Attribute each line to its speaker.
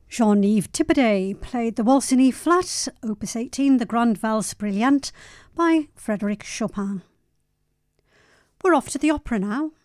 Speaker 1: Jean-Yves Thibaudet played the Waltz in E-flat, Opus 18, the Grande Valse Brillante by Frédéric Chopin. We're off to the opera now.